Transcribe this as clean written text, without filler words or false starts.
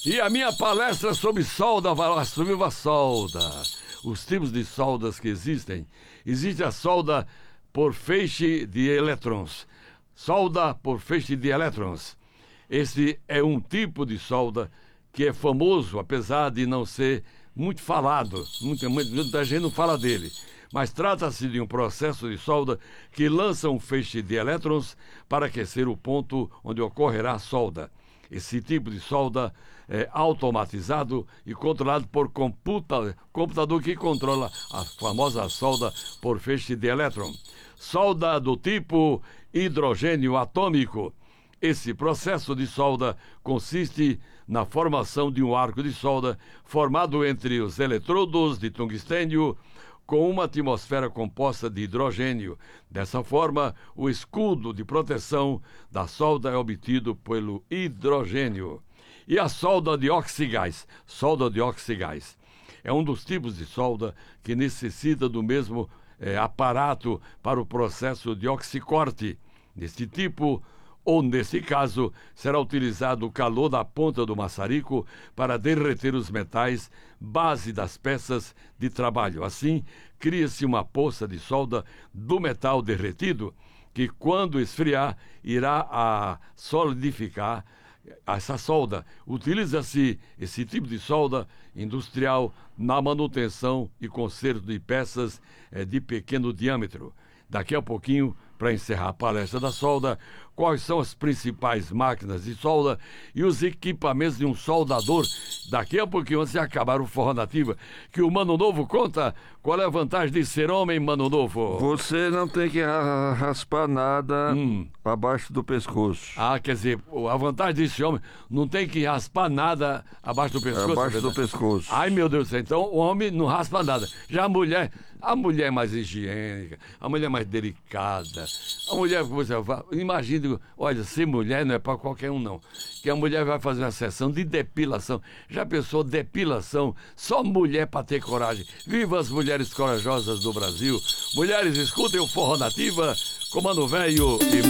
E a minha palestra sobre solda vai lá, sobre a solda. Os tipos de soldas que existem. Existe a solda por feixe de elétrons. Solda por feixe de elétrons. Esse é um tipo de solda que é famoso, apesar de não ser muito falado. Muita gente não fala dele. Mas trata-se de um processo de solda que lança um feixe de elétrons para aquecer o ponto onde ocorrerá a solda. Esse tipo de solda é automatizado e controlado por computador que controla a famosa solda por feixe de elétron. Solda do tipo hidrogênio atômico. Esse processo de solda consiste na formação de um arco de solda formado entre os eletrodos de tungstênio com uma atmosfera composta de hidrogênio. Dessa forma, o escudo de proteção da solda é obtido pelo hidrogênio. E a solda de oxigás? Solda de oxigás é um dos tipos de solda que necessita do mesmo aparato para o processo de oxicorte. Neste tipo, ou nesse caso, será utilizado o calor da ponta do maçarico para derreter os metais, base das peças de trabalho. Assim, cria-se uma poça de solda do metal derretido, que quando esfriar, irá a solidificar essa solda. Utiliza-se esse tipo de solda industrial na manutenção e conserto de peças de pequeno diâmetro. Daqui a pouquinho, para encerrar a palestra da solda, quais são as principais máquinas de solda e os equipamentos de um soldador. Daqui a pouquinho, antes de acabar o Forró Nativa, que o Mano Novo conta qual é a vantagem de ser homem, Mano Novo. Você não tem que raspar nada abaixo do pescoço. Ah, quer dizer, a vantagem desse homem não tem que raspar nada abaixo do pescoço. Abaixo do pescoço. Ai, meu Deus do céu, então o homem não raspa nada. Já a mulher é mais higiênica, a mulher é mais delicada. A mulher, você imagina, olha, ser mulher não é para qualquer um, não. Que a mulher vai fazer uma sessão de depilação. Já pensou depilação? Só mulher para ter coragem. Viva as mulheres corajosas do Brasil. Mulheres, escutem o Forró Nativa, Comando Velho e